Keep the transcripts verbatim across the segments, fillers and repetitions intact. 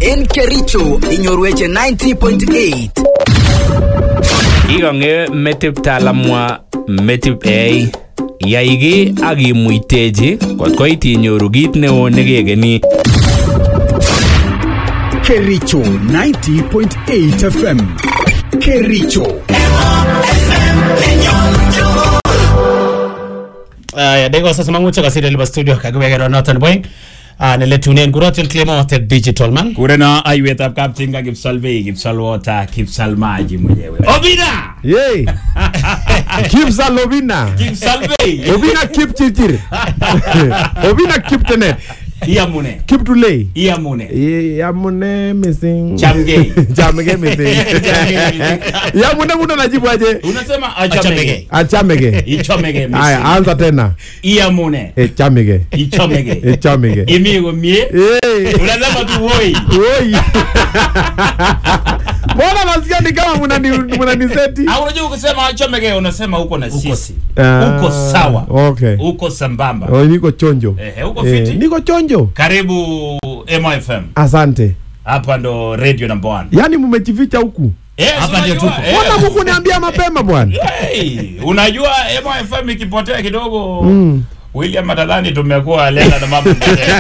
en Kericho inyorweche ninety point eight. Igange metip talamwa metip A yaigi agimuiteji kotko itinyoru kit neo nekegeni. Kericho ninety point eight F M. Kericho ya dego sasa mangucho kasiri liba studio kagwegero noton boy ah nele tunen kurotel Clement the digital man Kurena aiwet ab Kaptinga Kipsalve Kipsalwota Kipsalmaji mwenyewe. Obina! Yey. Kipsal Obina. Kipsalve. Obina Kipchichir. Obina Kiptenet. Iyamune. Kiptulei. Iyamune. Iyamune missing. Chamgei. Chamgei missing. Iyamune muda najibu aje? Unasema achamege. Achamege. Ichomege missing. Aya, anza tena. Iyamune. E chamege. Ichomege. E chamege. Imigo mie. Eh. Unasema tu woi. Woi. Mbona nasikia ni kama mnani mnaniseti? Au unajua ukisema achomege unasema uko na sisi. Uh, uko sawa. Okay. Uko sambamba. Oh, niko chonjo. Eh, uko fiti. Eh, niko chonjo. Karibu M I F M. Asante. Hapa ndo radio number one. Yaani mmejificha huku. Eh, hapa ndio tuko. Mbona Mungu niambia mapema bwana? Hey, unajua M I F M ikipotea kidogo. Mm. William Matadhani tumekuwa lenda na mambo.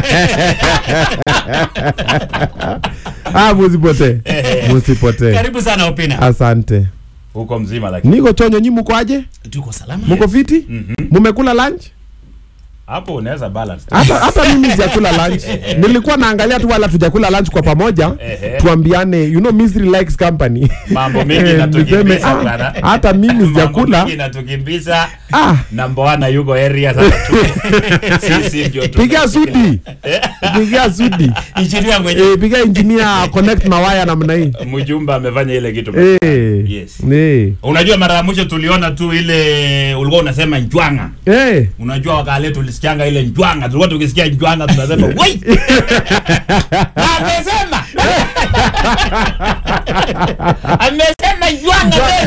Ah, musipote. Musipote. karibu sana Opina. Asante. Uko mzima lakini. Niko chonyo, nyi mko aje? Tuko salama. Mko fiti? Mmekula lunch? Hapo unaweza balance. Hata hata mimi sijakula lunch. Nilikuwa naangalia tu wala tujakula lunch kwa pamoja. Tuambiane, you know Misri likes company. Mambo mengi natukimbiza bwana. Hata mimi sijakula. Mambo mengi natukimbiza. Ah, number one yuko area sasa tu. Sisi ndio tu. piga sudi. Piga sudi. Engineer mwenye. Eh, piga engineer connect mawaya namna hii. Mjumba amefanya ile kitu. Eh. Yes. Eh. Unajua mara ya mwisho tuliona tu ile ulikuwa unasema njwanga. Eh. Unajua wakale tulisikianga ile njwanga. Tulikuwa tukisikia njwanga tunasema wait. Amesema. Amesema njwanga tena.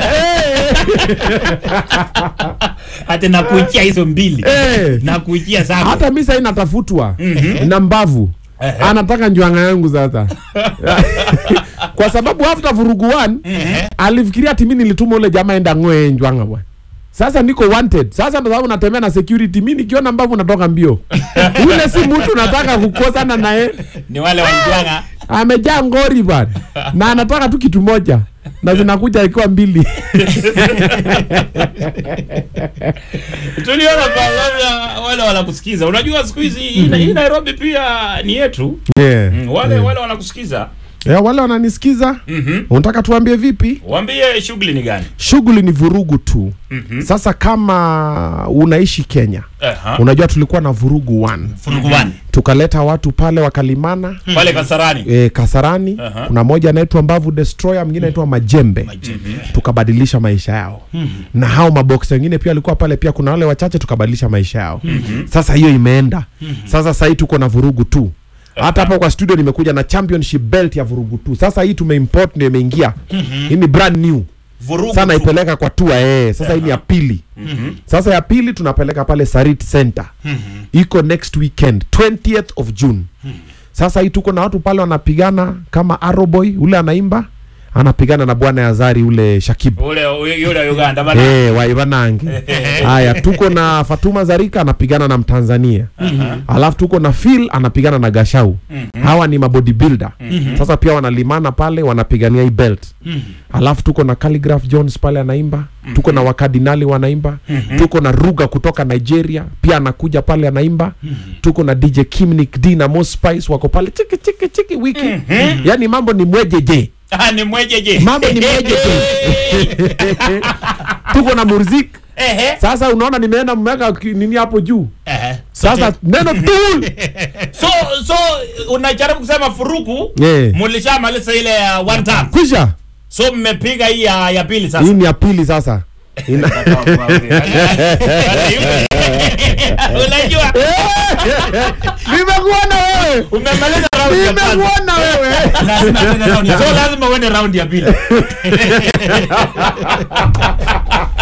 Hata nakuitia hizo mbili. Eh. Nakuitia sana. Hata mimi sasa inatafutwa Mhm. na mbavu. Anataka njwanga yangu sasa. Kwa sababu after vurugu one alifikiria ati mimi nilituma ule jamaa enda ngoe njwanga bwana. Sasa niko wanted. Sasa ndo sababu natembea na security. Mimi nikiona mbavu natoka mbio. Ule si mtu nataka kukosana naye. Ni wale wa njwanga. Amejaa ngori bwana. Na anataka tu kitu moja. Na zinakuja ikiwa mbili. Tuliona kwa wale wanakusikiza. Unajua siku hizi hii Nairobi pia ni yetu. Yeah. Mm, wale yeah. wale wanakusikiza. Ya wale wananisikiza. Mhm. Unataka tuambie vipi? Waambie shughuli ni gani? Shughuli ni vurugu tu. Mhm. Sasa kama unaishi Kenya, Aha. unajua tulikuwa na vurugu one. Vurugu one. Tukaleta watu pale wakalimana. Pale Kasarani. E, Kasarani. Aha. Kuna moja anaitwa Mbavu Destroyer, mwingine anaitwa Majembe. Majembe. Tukabadilisha maisha yao. Na hao maboksi wengine pia walikuwa pale, pia kuna wale wachache tukabadilisha maisha yao. Sasa hiyo imeenda. Sasa sasa hii tuko na vurugu tu. Hata hapo kwa studio nimekuja na championship belt ya vurugu tu. Sasa hii tumeimport ndio imeingia. Hii ni brand new. Vurugu. Sana ipeleka kwa tour eh. Sasa hii ni ya pili. Sasa ya pili tunapeleka pale Sarit Center. Iko next weekend twentieth of June. Sasa hii tuko na watu pale wanapigana kama Arrowboy ule anaimba, anapigana na bwana Yazari ule Shakib. Ule yule Uganda bana. Eh, wa Ivanangi. Haya, tuko na Fatuma Zarika anapigana na Mtanzania. Alafu tuko na Phil anapigana na Gashau. Hawa ni mabodybuilder. Sasa pia wanalimana pale wanapigania hii belt. Alafu tuko na Calligraph Jones pale anaimba. Tuko na Wakardinali wanaimba. Tuko na Ruga kutoka Nigeria pia anakuja pale anaimba. Tuko na D J Kimnik D na Mo Spice wako pale chiki chiki chiki wiki. Yaani mambo ni mwejeje. Ah, ni mwejeje. Mambo ni mwejeje. Tuko na Murzik. Ehe. Sasa unaona nimeenda mmeka nini hapo juu. Ehe. Sasa neno tool. So so unajaribu kusema furuku. Yeah. Mulishamaliza ile ya one time. Kwisha. So mmepiga hii ya, ya pili sasa. Hii ni ya pili sasa. Ina... Unajua? Nimekuona wewe. Umemaliza round ya kwanza. Nimekuona wewe. Lazima uende round ya pili. So lazima uende round ya pili.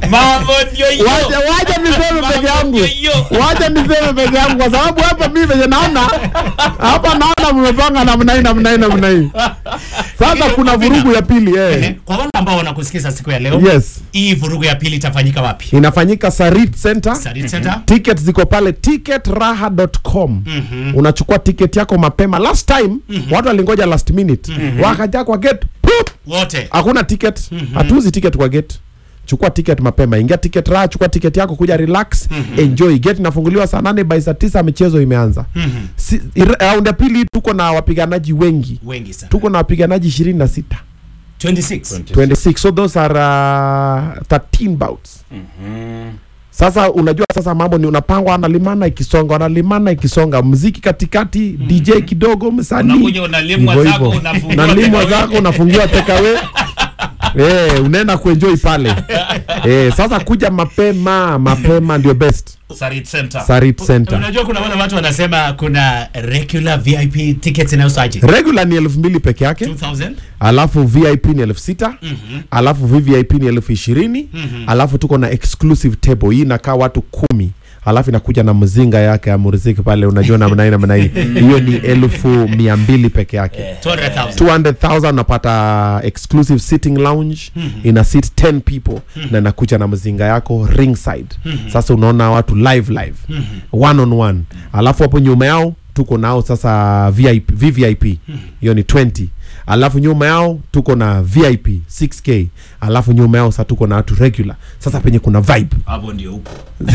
Mambo ndio hiyo. Wacha wacha niseme peke yangu. Wacha niseme peke yangu kwa sababu hapa mimi venye naona hapa naona mmepanga namna hii namna hii namna hii. Sasa kuna vurugu ya pili eh. Kwa wale ambao wanakusikiza siku ya leo. Yes. Hii vurugu ya pili itafanyika wapi? Inafanyika Sarit Center. Sarit Center. Tickets ziko pale ticket raha dot com. Mhm. Unachukua ticket yako mapema. Last time watu walingoja last minute. Wakaja kwa gate. Poop! Wote. Hakuna ticket. Hatuuzi ticket kwa gate. Chukua ticket mapema. Ingia ticket raha, chukua ticket yako kuja relax, enjoy. Gate inafunguliwa saa nane by saa tisa michezo imeanza. Si, round ya pili tuko na wapiganaji wengi. Wengi sana. Tuko na wapiganaji ishirini na sita. twenty-six. twenty-six. So those are uh, thirteen bouts. Sasa unajua sasa mambo ni unapangwa, analimana ikisonga, analimana ikisonga, muziki katikati, D J kidogo, msanii. Unakuja unalimwa zako unafungua. Unalimwa zako unafungiwa takeaway. Eh, unaenda kuenjoy pale. Eh, sasa kuja mapema, mapema ndio best. Sarit Center. Sarit Center. Unajua kuna wale watu wanasema kuna regular V I P tickets inayosaje? Regular ni elfu mbili peke yake. two thousand. Alafu V I P ni elfu sita. Alafu V V I P ni elfu ishirini. Alafu tuko na exclusive table. Hii inakaa watu kumi. Alafu inakuja na mzinga yake ya muziki pale, unajua namna hii namna hii. Hiyo ni elfu mia mbili peke yake. two hundred thousand. two hundred thousand unapata exclusive sitting lounge, ina seat ten people na inakuja na mzinga yako ringside. Sasa unaona watu live live. One on one. Alafu hapo nyuma yao tuko nao sasa V I P, V V I P. Hiyo ni twenty. Alafu nyuma yao tuko na V I P six K. Alafu nyuma yao sasa tuko na watu regular. Sasa penye kuna vibe. Hapo ndio upo.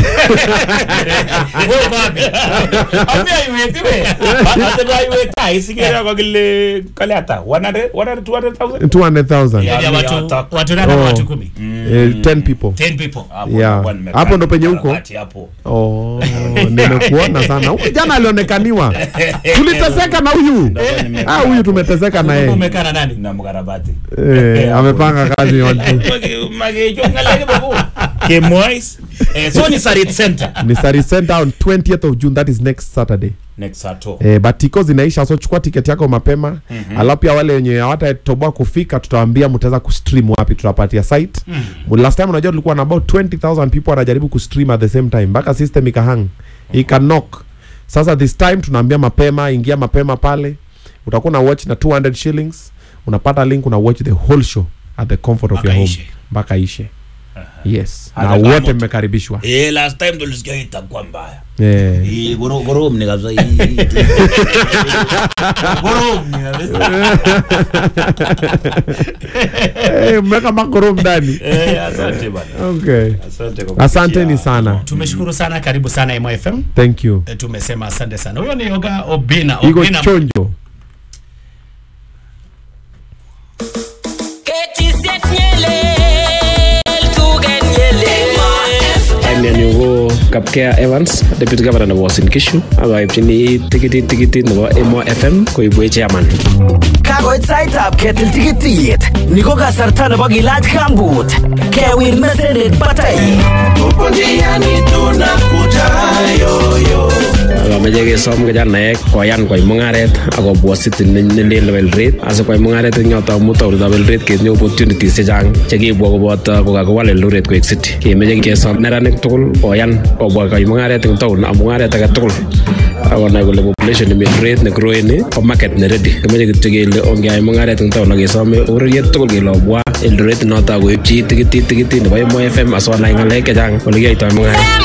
Wewe babi. Ambia iwe tiwe. Hata ndio iwe tai sikia kwa kile kale hata one hundred two hundred thousand. two hundred thousand. Yaani Ya, watu ya, watu nane Oh. watu kumi. Eh, ten people. ten people. Yeah. Hapo ndo penye huko. Hapo. Oh, nimekuona sana. Huyu jana alionekaniwa. Tuliteseka na huyu. Ah, huyu tumeteseka na yeye. Umekaa na nani? Na mkarabati. Eh, amepanga kazi yote. Magejo ngalege babu. Kemois. Eh, so ni Sarit Center. Ni Sarit Center on twentieth of June, that is next Saturday. Next Saturday. Eh, but tickets zinaisha, so chukua ticket yako mapema. Mm-hmm. Alafu pia wale wenye hawatatoboa kufika tutawaambia mtaweza kustream wapi, tutapatia site. Mm-hmm. Last time unajua tulikuwa na about twenty thousand people wanajaribu kustream at the same time. Mpaka system ikahang. Ikanock. Sasa this time tunaambia mapema, ingia mapema pale. Utakuwa na watch na two hundred shillings. Unapata link, una watch the whole show at the comfort of Baka your home. ishe. Mpaka ishe. Yes. Hata Na kama wote tu- mmekaribishwa. Eh, last time tulisikia itakuwa mbaya. Eh. Eh, goro goro mne kabisa hii. Goro mne. Eh, mmeka makoro ndani. Eh, asante bana. Okay. Asante kwa Asanteni sana. Tumeshukuru sana, karibu sana M F M. Thank you. E, tumesema asante sana. Huyo ni Oga Obina. Iko Obina. chonjo. Kainenyu ko Kapkea Evans, Deputy Governor nebo Uasin Gishu, akaipchini tikitit tikitit nebo Emo F M koibwe chairman. Kakoit saitab ketil tikitit. Ni ko kasarta nebo kilach kambut. Kewil mesendet batai. Akameche kesom kijanaek koyan koyai mung'aret akobwa city nelel nebo Eldoret asikoyai mung'aret eng yoto amu taonitab Eldoret ketinye opportunities chechang chekibwa koboto kokakiwal Eldoret koek city. Kemeche kesom neranik tugul koyan kobwa koyai mung'aret eng taon amu mung'aret age tugul akonai kole population nemi Eldoret ne growing ko market ne ready. Kemeche kityo kele ongeyai mung'aret eng taon akesome bororiet tugul kele obwa Eldoret noto koipchi tikitit tikitit nebo Emo F M asikonai ng'alek chechang ole kiyoitoi mung'aret.